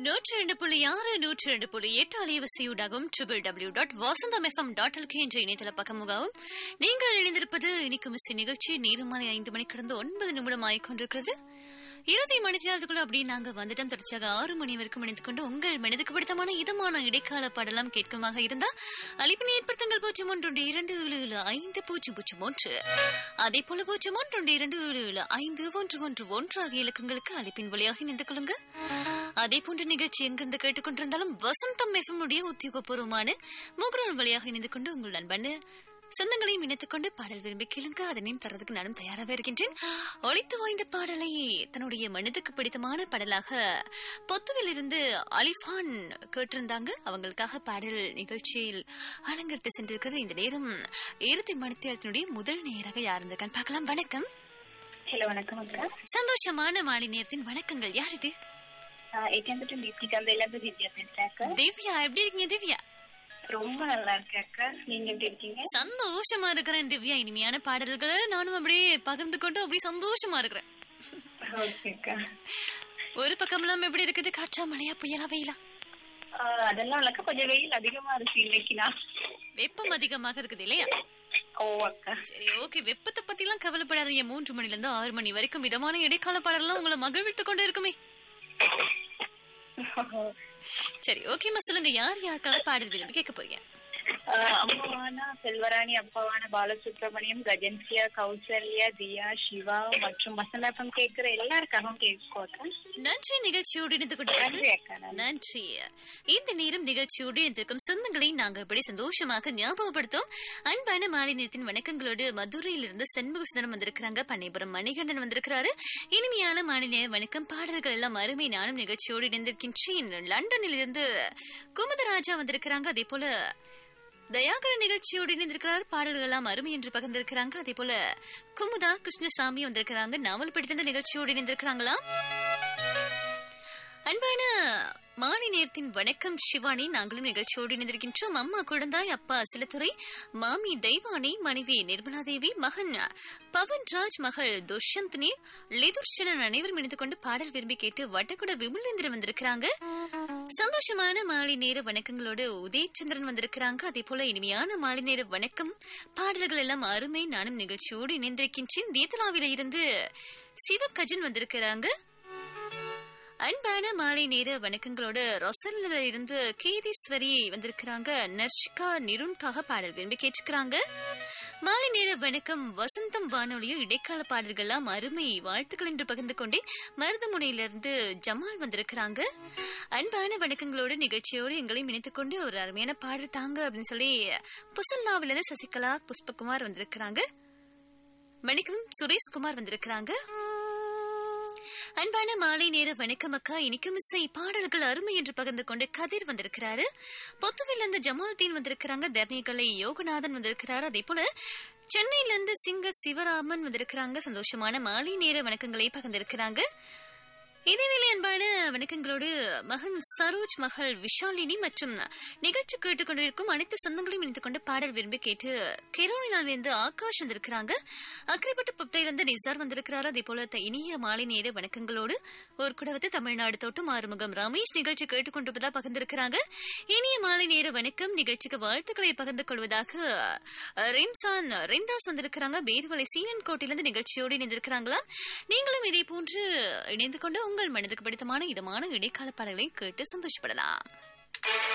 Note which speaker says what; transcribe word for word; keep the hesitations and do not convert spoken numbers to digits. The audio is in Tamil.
Speaker 1: நூற்றி ரெண்டு புள்ளி ஆறு நூற்றி ரெண்டு புள்ளி எட்டு அலைவரிசையூடாகவும் triple W dot வாசந்தம் FM dot LK என்ற இணையதள பக்கமுகாவும் நீங்கள் இணைந்திருப்பது இனிக்கும் இசை நிகழ்ச்சி நேருமாலை ஐந்து மணி கடந்து ஒன்பது நிமிடம் ஆகிக்கொண்டிருக்கிறது. இருபத்தி மணித்தியாலத்துக்குள்ள அப்படி நாங்க வந்துட்டோம். தொடர்ச்சியாக ஆறு மணி வரைக்கும் இணைந்து கொண்டு உங்கள் மனதுக்கு பிடித்தமான இதமான இடைக்கால பாடலாம் கேட்குமாக இருந்தா அழைப்பினை ஏற்படுத்துங்கள். பூஜ்ஜியம் ஒன்று இரண்டு ஏழு ஏழு ஐந்து பூஜ்ஜியம் பூஜ்ஜியம் ஒன்று அதே போல பூஜ்ஜியம் ஒன்று இரண்டு ஏழு ஏழு ஐந்து ஒன்று ஒன்று ஒன்று ஆகிய இலக்கங்களுக்கு அழைப்பின் வழியாக இணைந்து கொள்ளுங்க. அதே போன்ற நிகழ்ச்சி எங்கிருந்து கேட்டுக்கொண்டிருந்தாலும் வசந்தம் எஃப்எம் உடைய உத்தியோகபூர்வமான முகநூல் வழியாக இணைந்து கொண்டு உங்கள் நண்பன் சொந்தங்களையும் இணைத்துக் கொண்டு பாடல் விரும்பி கேளுங்க. அதனையும் தரதுக்கு நானும் தயாராக இருக்கின்றேன். ஒழித்து வாய்ந்த பாடலை தன்னுடைய மனதுக்கு பிடித்தமான பாடலாக பொத்துவில் இருந்து அலிஃபான் கேட்டிருந்தாங்க. அவங்களுக்காக பாடல் நிகழ்ச்சியில் அலங்கரித்து சென்றிருக்கிறது. இந்த நேரம் இறுதி மணித்தியாலத்தினுடைய முதல் நேராக யார் இருந்திருக்கான்னு பார்க்கலாம். வணக்கம்.
Speaker 2: ஹலோ, வணக்கம் அக்கா.
Speaker 1: சந்தோஷமான மாலை நேரத்தின் வணக்கங்கள். யார் இது? திவ்யா, எப்படி இருக்கீங்க திவ்யா?
Speaker 2: ரொம்ப நல்லா இருக்கு அக்கா. நீங்க எப்படி இருக்கீங்க?
Speaker 1: சந்தோஷமா இருக்கிறேன் திவ்யா. இனிமையான பாடல்களை நானும் அப்படியே பகிர்ந்து கொண்டு அப்படியே சந்தோஷமா இருக்கிறேன். ஒரு பக்கம் எல்லாம் எப்படி இருக்குது? காற்றா, மழையா, புயலா, வெயிலா?
Speaker 2: அதெல்லாம் இல்லக்கா, கொஞ்சம் வெயில் அதிகமா இருக்கு இன்னைக்குனா.
Speaker 1: வெப்பம் அதிகமாக இருக்குது இல்லையா?
Speaker 2: ஓ அக்கா,
Speaker 1: சரி, ஓகே. வெப்பத்தை பத்தி எல்லாம் கவலைப்படாதீங்க. மூன்று மணில இருந்து ஆறு மணி வரைக்கும் மிதமான இடைக்கால பாடலாம் உங்களை மகிழ்வித்துக் கொண்டு இருக்குமே. சரி, ஓகேமா, சொல்லுங்க. யார் யாருக்காக பாடல் விரும்பி கேட்க போறீங்க?
Speaker 2: அம்மாவான செல்வராணி, அப்பாவான பாலசுப்ரமணியம், கஜன்சியா, கௌசல்யா, தியா, சிவா மற்றும் வசந்தாப்பம் கேட்கிற எல்லாருக்காகவும் கேட்கோம்.
Speaker 1: நன்றி. நிகழ்ச்சியோடு இணைந்து கொண்டு நன்றி. இந்த நேரம் நிகழ்ச்சியோடு இணைந்திருக்கும் சொந்தங்களை நாங்க இப்படி சந்தோஷமாக ஞாபகப்படுத்தும். அன்பான மாலை நேரத்தின் வணக்கங்களோடு மதுரையிலிருந்து சண்முக சுந்தரம் வந்திருக்கிறாங்க. பண்ணைபுரம் மணிகண்டன் வந்திருக்கிறாரு. இனிமையான மாலை நேர வணக்கம். பாடல்கள் எல்லாம் அருமை. நானும் நிகழ்ச்சியோடு இணைந்திருக்கின்றேன். லண்டனில் இருந்து குமுதராஜா வந்திருக்கிறாங்க. அதே போல தயாகர நிகழ்ச்சியோடு இணைந்திருக்கிறார். பாடல்கள் எல்லாம் அருமை என்று பகிர்ந்திருக்கிறாங்க. அதே போல குமுதா கிருஷ்ணசாமி வந்திருக்கிறாங்க. நாவல் படித்த நிகழ்ச்சியோடு இணைந்திருக்கிறாங்களா? அன்பான மாலை நேரத்தின் வணக்கம் சிவானி. நாங்களும் நிகழ்ச்சியோடு இணைந்திருக்கின்றோம். அம்மா குழந்தாய், அப்பா சிலத்துறை, மாமி தெய்வானி, மனைவி நிர்மலா தேவி, மகன் பவன்ராஜ், மகள் துஷ்யந்தினி, லிதுர்ஷனன் அனைவரும் இணைந்து கொண்டு பாடல் விரும்பி கேட்டு வட்டக்குட விமலேந்திரன் வந்திருக்கிறாங்க. சந்தோஷமான மாலை நேர வணக்கங்களோடு உதயச்சந்திரன் வந்திருக்கிறாங்க. அதே போல இனிமையான மாலை நேர வணக்கம். பாடல்கள் எல்லாம் அருமை. நானும் நிகழ்ச்சியோடு இணைந்திருக்கின்றேன். தீதலாவில இருந்து சிவகஜன் வந்திருக்கிறாங்க. அன்பான மாலை நேர வணக்கங்களோடு ரொசல்ல இருந்து கேதீஸ்வரி வந்திருக்கிறாங்க. நர்ஷிகா நிருன்காக பாடல் விரும்பி கேட்டுக்கிறாங்க. மாலை நேர வணக்கம். வசந்தம் வானொலியில் இடைக்கால பாடல்கள்லாம் அருமை. வாழ்த்துக்கள் என்று பகிர்ந்து கொண்டே மருதமுனையிலிருந்து ஜமால் வந்திருக்கிறாங்க. அன்பான வணக்கங்களோடு நிகழ்ச்சியோடு எங்களையும் இணைத்துக் கொண்டு ஒரு அருமையான பாடல் தாங்க அப்படின்னு சொல்லி புசல்லாவிலிருந்து சசிகலா புஷ்பகுமார் வந்திருக்கிறாங்க. மணிக்கம் சுரேஷ்குமார் வந்திருக்கிறாங்க. அன்பான மாலை நேர வணக்கம் அக்கா. இனிக்கும் இசை பாடல்கள் அருமை என்று பகிர்ந்து கொண்டு கதிர் வந்திருக்கிறாரு. பொத்துவில் இருந்து ஜமால்தீன் வந்திருக்கிறாங்க. தர்ணிகலை யோகநாதன் வந்திருக்கிறாரு. அதே போல சென்னையில இருந்து சிங்கர் சிவராமன் வந்திருக்கிறாங்க. சந்தோஷமான மாலை நேர வணக்கங்களை பகிர்ந்திருக்கிறாங்க. இதேவேளை அன்பான வணக்கங்களோடு மகன் சரோஜ், மகள் விஷாலினி மற்றும் நிகழ்ச்சி கேட்டுக்கொண்டிருக்கும் அனைத்து சொந்தங்களையும் இணைந்து கொண்டு பாடல் விரும்பி கேட்டு கெரோனினாலிருந்து ஆகாஷ் வந்திருக்கிறாங்க. அக்கரைப்பட்டு புப்டையிலிருந்து நிசார் வந்திருக்கிறாரு. அதே போல இனிய மாலை நேர வணக்கங்களோடு ஒரு குடவத்து தமிழ்நாடு தோட்டம் ஆறுமுகம் ரமேஷ் நிகழ்ச்சி கேட்டுக்கொண்டிருப்பதா பகிர்ந்திருக்கிறாங்க. இனிய மாலை நேர வணக்கம். நிகழ்ச்சிக்கு வாழ்த்துக்களை பகிர்ந்து கொள்வதாக ரிம்சான் ரிந்தாஸ் வந்திருக்கிறாங்க. பேர்வலை சீனன் கோட்டையிலிருந்து நிகழ்ச்சியோடு இணைந்திருக்கிறாங்களா? நீங்களும் இதே போன்று இணைந்து கொண்டு உங்கள் மனதுக்கு பிடித்தமான இதமான இடைக்கால பாடல்களை கேட்டு சந்தோஷப்படலாம்.